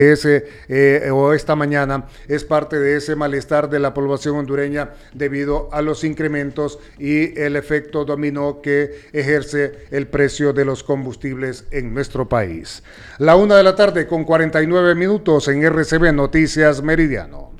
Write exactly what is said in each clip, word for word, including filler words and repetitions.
Ese, eh, o esta mañana es parte de ese malestar de la población hondureña debido a los incrementos y el efecto dominó que ejerce el precio de los combustibles en nuestro país. La una de la tarde con cuarenta y nueve minutos en R C B Noticias Meridiano.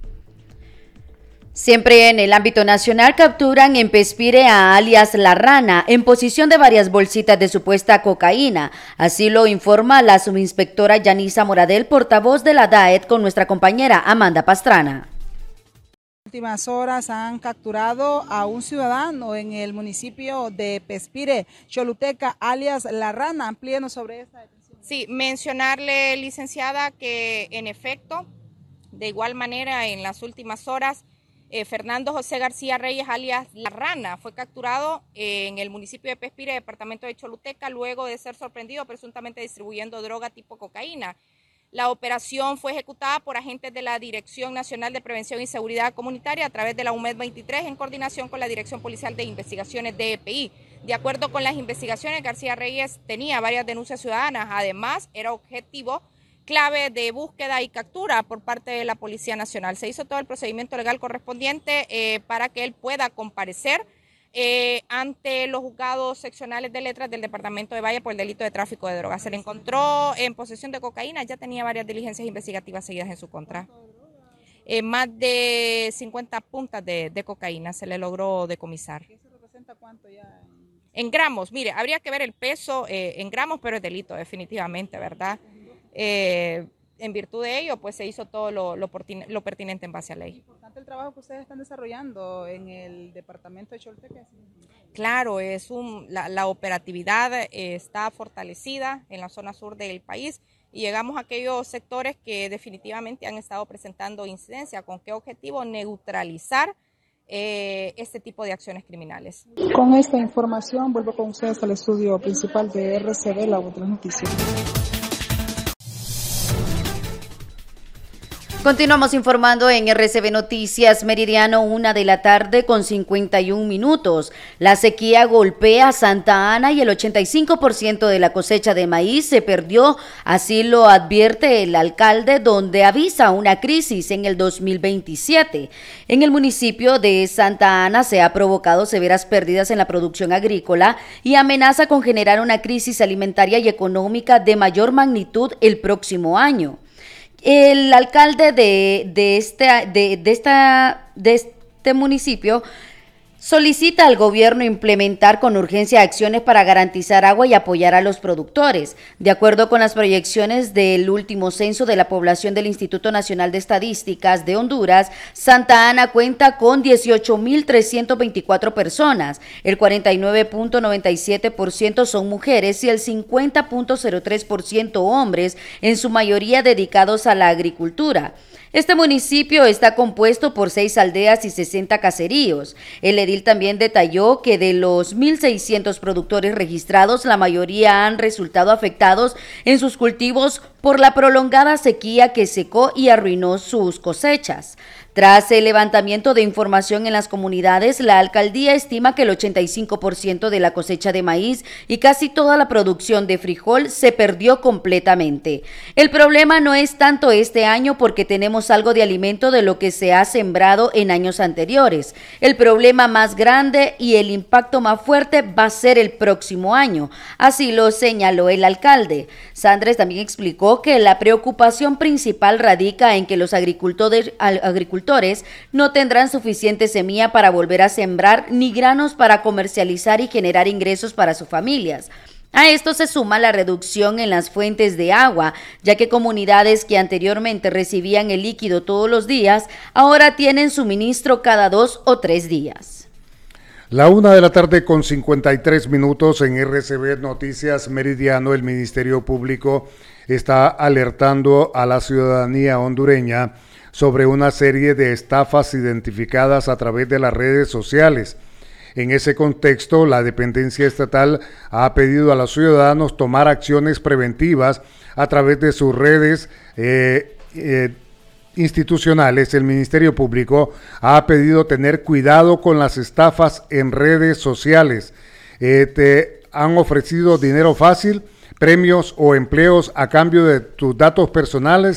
Siempre en el ámbito nacional capturan en Pespire a alias La Rana en posesión de varias bolsitas de supuesta cocaína. Así lo informa la subinspectora Yanisa Moradel, portavoz de la D A E T, con nuestra compañera Amanda Pastrana. En las últimas horas han capturado a un ciudadano en el municipio de Pespire, Choluteca, alias La Rana. Amplíenos sobre esta detención. Sí, mencionarle, licenciada, que en efecto, de igual manera, en las últimas horas, Eh, Fernando José García Reyes, alias La Rana, fue capturado eh, en el municipio de Pespire, departamento de Choluteca, luego de ser sorprendido presuntamente distribuyendo droga tipo cocaína. La operación fue ejecutada por agentes de la Dirección Nacional de Prevención y Seguridad Comunitaria a través de la U M E D veintitrés en coordinación con la Dirección Policial de Investigaciones D E P I. De acuerdo con las investigaciones, García Reyes tenía varias denuncias ciudadanas, además era objetivo clave de búsqueda y captura por parte de la Policía Nacional. Se hizo todo el procedimiento legal correspondiente eh, para que él pueda comparecer eh, ante los juzgados seccionales de letras del departamento de Valle por el delito de tráfico de drogas. Se le encontró en posesión de cocaína, ya tenía varias diligencias investigativas seguidas en su contra. Eh, más de cincuenta puntas de, de cocaína se le logró decomisar. ¿Eso representa cuánto ya? En gramos, mire, habría que ver el peso eh, en gramos, pero es delito definitivamente, ¿verdad? Eh, en virtud de ello, pues se hizo todo lo, lo, lo pertinente en base a ley. Es importante el trabajo que ustedes están desarrollando en el departamento de Choluteca. Claro, es un, la, la operatividad eh, está fortalecida en la zona sur del país y llegamos a aquellos sectores que definitivamente han estado presentando incidencia. ¿Con qué objetivo? Neutralizar eh, este tipo de acciones criminales. Con esta información vuelvo con ustedes al estudio principal de R C B, la otra noticia. Continuamos informando en R C B Noticias Meridiano, una de la tarde con cincuenta y un minutos. La sequía golpea a Santa Ana y el ochenta y cinco por ciento de la cosecha de maíz se perdió, así lo advierte el alcalde, donde avisa una crisis en el dos mil veintisiete. En el municipio de Santa Ana se ha provocado severas pérdidas en la producción agrícola y amenaza con generar una crisis alimentaria y económica de mayor magnitud el próximo año. El alcalde de, de, este, de, de, esta, de este municipio solicita al gobierno implementar con urgencia acciones para garantizar agua y apoyar a los productores. De acuerdo con las proyecciones del último censo de la población del Instituto Nacional de Estadísticas de Honduras, Santa Ana cuenta con dieciocho mil trescientas veinticuatro personas. El cuarenta y nueve punto noventa y siete por ciento son mujeres y el cincuenta punto cero tres por ciento hombres, en su mayoría dedicados a la agricultura. Este municipio está compuesto por seis aldeas y sesenta caseríos. El edil también detalló que de los mil seiscientos productores registrados, la mayoría han resultado afectados en sus cultivos por la prolongada sequía que secó y arruinó sus cosechas. Tras el levantamiento de información en las comunidades, la alcaldía estima que el ochenta y cinco por ciento de la cosecha de maíz y casi toda la producción de frijol se perdió completamente. El problema no es tanto este año porque tenemos algo de alimento de lo que se ha sembrado en años anteriores. El problema más grande y el impacto más fuerte va a ser el próximo año, así lo señaló el alcalde. Sandres también explicó que la preocupación principal radica en que los agricultores, agricultores no tendrán suficiente semilla para volver a sembrar ni granos para comercializar y generar ingresos para sus familias. A esto se suma la reducción en las fuentes de agua, ya que comunidades que anteriormente recibían el líquido todos los días, ahora tienen suministro cada dos o tres días. La una de la tarde con cincuenta y tres minutos en R C B Noticias Meridiano. El Ministerio Público está alertando a la ciudadanía hondureña sobre una serie de estafas identificadas a través de las redes sociales. En ese contexto, la dependencia estatal ha pedido a los ciudadanos tomar acciones preventivas a través de sus redes eh, eh, institucionales. El Ministerio Público ha pedido tener cuidado con las estafas en redes sociales. Eh, te han ofrecido dinero fácil, premios o empleos a cambio de tus datos personales